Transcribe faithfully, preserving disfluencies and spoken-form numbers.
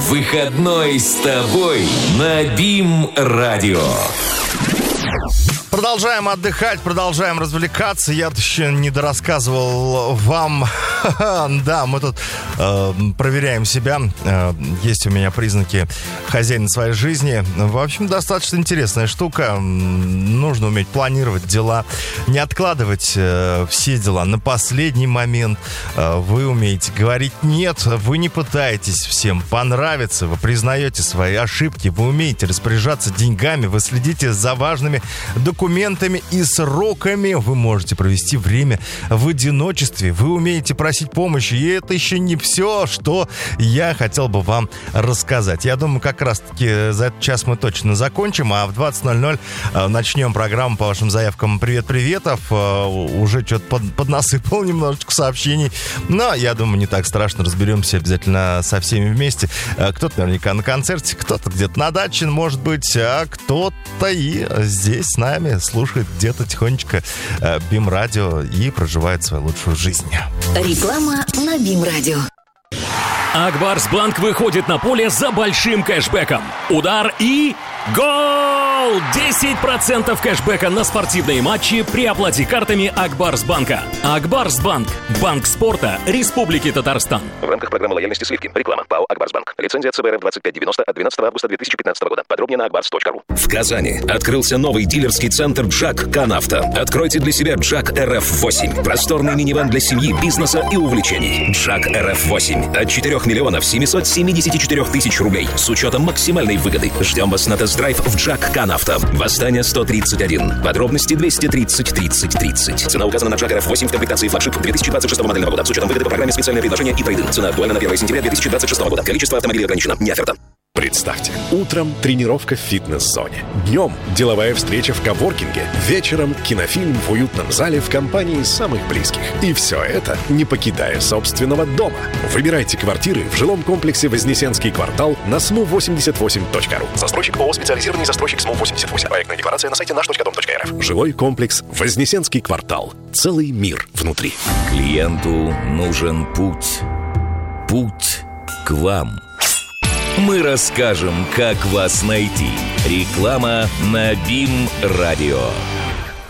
Выходной с тобой на БИМ-радио. Продолжаем отдыхать, продолжаем развлекаться. Я еще не дорассказывал вам. Да, мы тут э, проверяем себя. Э, есть у меня признаки хозяина своей жизни. В общем, достаточно интересная штука. Нужно уметь планировать дела, не откладывать э, все дела на последний момент. Э, вы умеете говорить «нет», вы не пытаетесь всем понравиться, вы признаете свои ошибки, вы умеете распоряжаться деньгами, вы следите за важными документами, документами и сроками. Вы можете провести время в одиночестве. Вы умеете просить помощи. И это еще не все, что я хотел бы вам рассказать. Я думаю, как раз-таки за этот час мы точно закончим, а в двадцать ноль ноль начнем программу по вашим заявкам «Привет-приветов». Уже что-то под, поднасыпал немножечко сообщений. Но, я думаю, не так страшно. Разберемся обязательно со всеми вместе. Кто-то наверняка на концерте, кто-то где-то на даче, может быть, а кто-то и здесь с нами слушает где-то тихонечко э, БИМ-радио и проживает свою лучшую жизнь. Реклама на БИМ-радио. Акбарсбанк выходит на поле за большим кэшбэком. Удар и гол! десять процентов кэшбэка на спортивные матчи при оплате картами Акбарсбанка. Акбарсбанк. Банк спорта Республики Татарстан. В рамках программы лояльности сливки. Реклама. ПАО «Акбарсбанк». Лицензия ЦБ РФ двадцать пять девяносто от двенадцатого августа две тысячи пятнадцатого года. Подробнее на акбарс точка ру. В Казани открылся новый дилерский центр «Джак Канавто». Откройте для себя «Джак эр эф восемь». Просторный минивэн для семьи, бизнеса и увлечений. «Джак эр эф восемь» от четырех миллионов семьсот семьдесят четыре тысяч рублей с учетом максимальной выгоды. Ждем вас на тест-драйв в «Джак Канавто». Восстание сто тридцать один. Подробности двести тридцать тридцать тридцать. Цена указана на «Джак эр эф восемь» в комплектации флагшип две тысячи двадцать шестого модельного года с учетом выгоды по программе «Специальное предложение» и трейд-ин. Цена актуальна на первое сентября две тысячи двадцать шестого года. Количество автомобилей ограничено. Не оферта. Представьте, утром тренировка в фитнес-зоне, днем деловая встреча в коворкинге, вечером кинофильм в уютном зале в компании самых близких. И все это не покидая собственного дома. Выбирайте квартиры в жилом комплексе «Вознесенский квартал» на эс эм у восемьдесят восемь точка ру. Застройщик ООО «Специализированный застройщик» эс эм у восемьдесят восемь. Проектная декларация на сайте наш точка дом точка эр эф. Жилой комплекс «Вознесенский квартал». Целый мир внутри. Клиенту нужен путь. Путь к вам. Мы расскажем, как вас найти. Реклама на БИМ-радио.